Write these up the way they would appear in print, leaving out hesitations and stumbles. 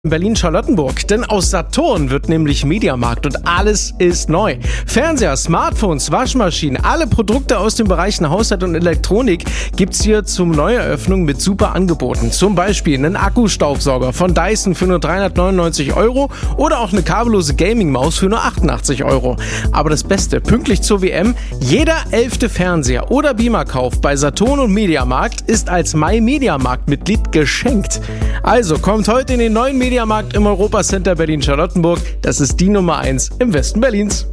Berlin-Charlottenburg, denn aus Saturn wird nämlich Mediamarkt und alles ist neu. Fernseher, Smartphones, Waschmaschinen, alle Produkte aus den Bereichen Haushalt und Elektronik gibt's hier zum Neueröffnung mit super Angeboten. Zum Beispiel einen Akkustaubsauger von Dyson für nur 399 € oder auch eine kabellose Gaming-Maus für nur 88 €. Aber das Beste, pünktlich zur WM, jeder 11. Fernseher oder Beamer-Kauf bei Saturn und Mediamarkt ist als My-Mediamarkt-Mitglied geschenkt. Also kommt heute in den neuen Mediamarkt im Europacenter Berlin-Charlottenburg. Das ist die Nummer 1 im Westen Berlins.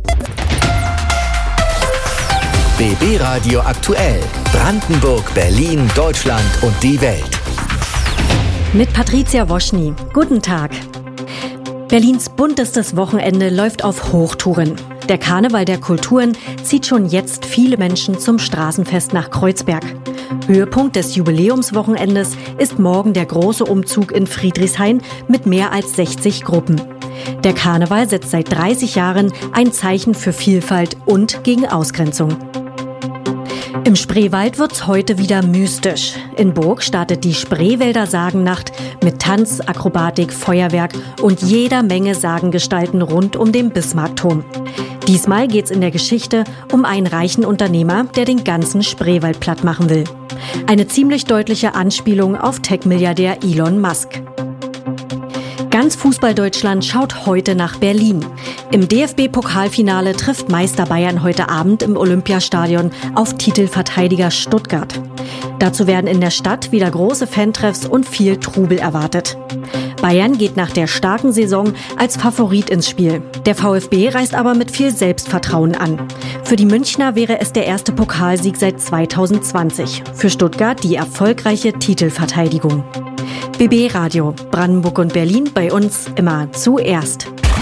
BB Radio aktuell. Brandenburg, Berlin, Deutschland und die Welt. Mit Patricia Woschny. Guten Tag. Berlins buntestes Wochenende läuft auf Hochtouren. Der Karneval der Kulturen zieht schon jetzt viele Menschen zum Straßenfest nach Kreuzberg. Höhepunkt des Jubiläumswochenendes ist morgen der große Umzug in Friedrichshain mit mehr als 60 Gruppen. Der Karneval setzt seit 30 Jahren ein Zeichen für Vielfalt und gegen Ausgrenzung. Im Spreewald wird's heute wieder mystisch. In Burg startet die Spreewälder Sagennacht mit Tanz, Akrobatik, Feuerwerk und jeder Menge Sagengestalten rund um den Bismarckturm. Diesmal geht's in der Geschichte um einen reichen Unternehmer, der den ganzen Spreewald platt machen will. Eine ziemlich deutliche Anspielung auf Tech-Milliardär Elon Musk. Ganz Fußball-Deutschland schaut heute nach Berlin. Im DFB-Pokalfinale trifft Meister Bayern heute Abend im Olympiastadion auf Titelverteidiger Stuttgart. Dazu werden in der Stadt wieder große Fantreffs und viel Trubel erwartet. Bayern geht nach der starken Saison als Favorit ins Spiel. Der VfB reist aber mit viel Selbstvertrauen an. Für die Münchner wäre es der erste Pokalsieg seit 2020. Für Stuttgart die erfolgreiche Titelverteidigung. BB Radio, Brandenburg und Berlin, bei uns immer zuerst.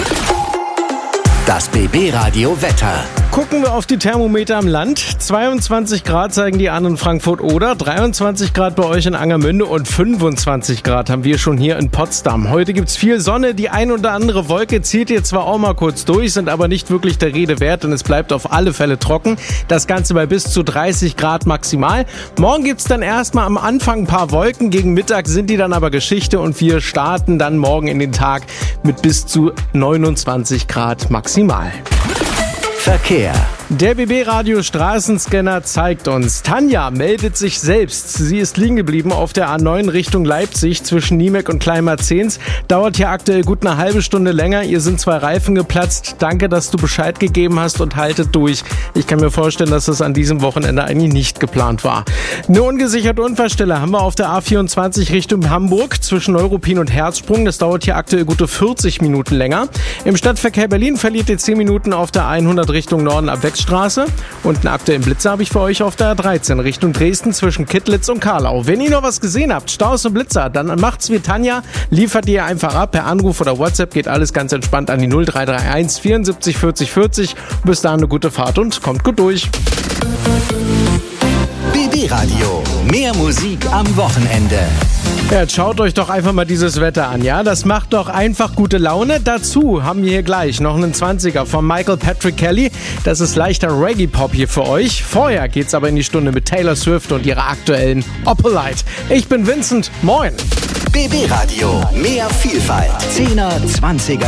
Das BB Radio Wetter. Gucken wir auf die Thermometer am Land. 22 Grad zeigen die an in Frankfurt-Oder, 23 Grad bei euch in Angermünde und 25 Grad haben wir schon hier in Potsdam. Heute gibt's viel Sonne, die ein oder andere Wolke zieht hier zwar auch mal kurz durch, sind aber nicht wirklich der Rede wert, denn es bleibt auf alle Fälle trocken. Das Ganze bei bis zu 30 Grad maximal. Morgen gibt's dann erstmal am Anfang ein paar Wolken, gegen Mittag sind die dann aber Geschichte und wir starten dann morgen in den Tag mit bis zu 29 Grad maximal. Verkehr. Der BB-Radio Straßenscanner zeigt uns, Tanja meldet sich selbst. Sie ist liegen geblieben auf der A9 Richtung Leipzig zwischen Niemek und Kleinmarzens. Dauert hier aktuell gut eine halbe Stunde länger. Ihr sind 2 Reifen geplatzt. Danke, dass du Bescheid gegeben hast und haltet durch. Ich kann mir vorstellen, dass das an diesem Wochenende eigentlich nicht geplant war. Eine ungesicherte Unfallstelle haben wir auf der A24 Richtung Hamburg zwischen Neuruppin und Herzsprung. Das dauert hier aktuell gute 40 Minuten länger. Im Stadtverkehr Berlin verliert ihr 10 Minuten auf der 100 Richtung Norden ab Straße. Und einen aktuellen Blitzer habe ich für euch auf der A13 Richtung Dresden zwischen Kittlitz und Karlau. Wenn ihr noch was gesehen habt, Staus und Blitzer, dann macht's wie Tanja, liefert ihr einfach ab. Per Anruf oder WhatsApp geht alles ganz entspannt an die 0331 74 40 40. Bis dahin eine gute Fahrt und kommt gut durch. BB Radio. Mehr Musik am Wochenende. Ja, jetzt schaut euch doch einfach mal dieses Wetter an, ja? Das macht doch einfach gute Laune. Dazu haben wir hier gleich noch einen 20er von Michael Patrick Kelly. Das ist leichter Reggae-Pop hier für euch. Vorher geht's aber in die Stunde mit Taylor Swift und ihrer aktuellen Opalite. Ich bin Vincent, moin! BB Radio. Mehr Vielfalt. 10er, 20er.